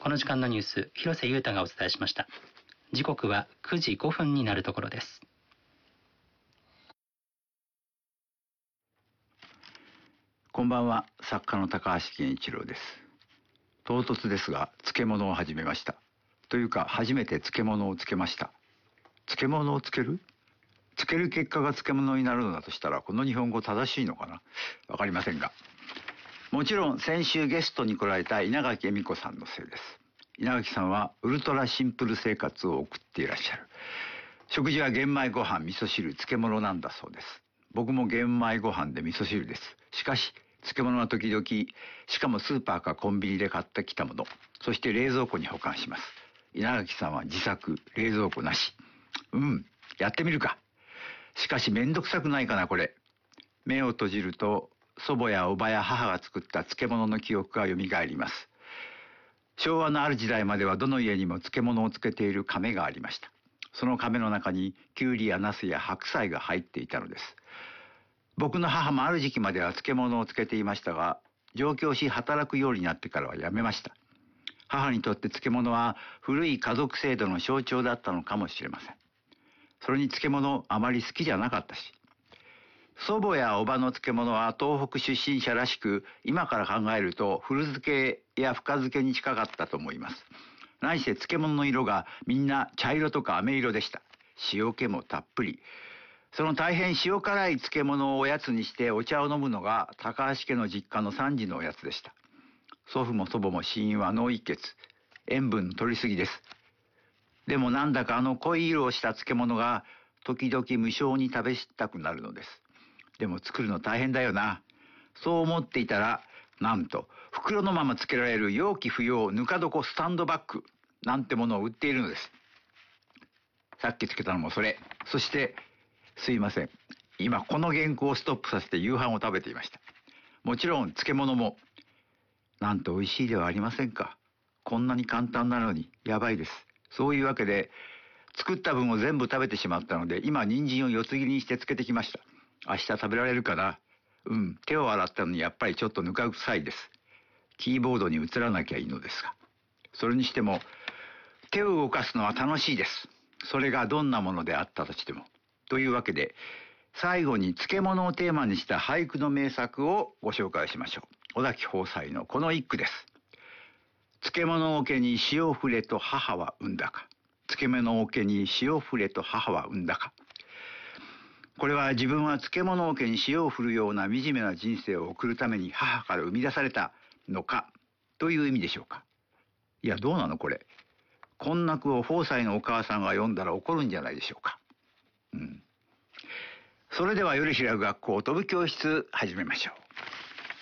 この時間のニュース、広瀬裕太がお伝えしました。時刻は9時5分になるところです。 こんばんは、作家の高橋健一郎です。唐突ですが、漬物を始めました。というか、初めて漬物をつけました。漬物をつける？つける結果が漬物になるのだとしたら、この日本語正しいのかな？わかりませんが。もちろん、先週ゲストに来られた稲垣恵美子さんのせいです。稲垣さんはウルトラシンプル生活を送っていらっしゃる。食事は玄米ご飯、味噌汁、漬物なんだそうです。僕も玄米ご飯で味噌汁です。しかし、漬物は時々、しかもスーパーかコンビニで買ってきたもの、そして冷蔵庫に保管します。稲垣さんは自作、冷蔵庫なし。やってみるか。しかしめんどくさくないかな、これ。目を閉じると、祖母やおばや母が作った漬物の記憶が蘇ります。昭和のある時代まではどの家にも漬物を漬けている甕がありました。その甕の中にきゅうりやナスや白菜が入っていたのです。僕の母もある時期までは漬物を漬けていましたが、上京し働くようになってからはやめました。母にとって漬物は古い家族制度の象徴だったのかもしれません。それに漬物あまり好きじゃなかったし。祖母やおばの漬物は東北出身者らしく、今から考えると古漬けや深漬けに近かったと思います。何せ漬物の色がみんな茶色とか飴色でした。塩気もたっぷり。その大変塩辛い漬物をおやつにしてお茶を飲むのが高橋家の実家の3時のおやつでした。祖父も祖母も死因は脳溢血。塩分の取りすぎです。でもなんだかあの濃い色をした漬物が時々無性に食べたくなるのです。でも作るの大変だよな。そう思っていたら、なんと袋のまま漬けられる容器不要ぬか床スタンドバッグなんてものを売っているのです。さっき漬けたのもそれ。そしてすいません、今この原稿をストップさせて夕飯を食べていました。もちろん漬物も。なんと美味しいではありませんか。こんなに簡単なのにやばいです。そういうわけで作った分を全部食べてしまったので、今人参を四つ切りにして漬けてきました。明日食べられるかな。手を洗ったのにやっぱりちょっとぬか臭いです。キーボードに移らなきゃいいのですが。それにしても手を動かすのは楽しいです。それがどんなものであったとしても。というわけで、最後に漬物をテーマにした俳句の名作をご紹介しましょう。尾崎豊斎のこの一句です。漬物桶に塩触れと母は産んだか。漬物桶に塩触れと母は産んだか。これは自分は漬物桶に塩を振るような惨めな人生を送るために母から生み出されたのかという意味でしょうか。いや、どうなのこれ。こんな句を豊斎のお母さんが読んだら怒るんじゃないでしょうか。それでは夜開く学校飛ぶ教室始めましょう。